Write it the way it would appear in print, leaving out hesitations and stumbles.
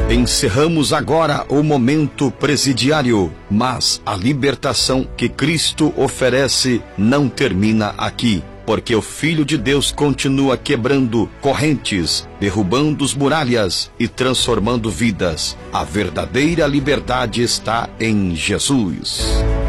Encerramos agora o momento presidiário, mas a libertação que Cristo oferece não termina aqui, porque o Filho de Deus continua quebrando correntes, derrubando muralhas e transformando vidas. A verdadeira liberdade está em Jesus.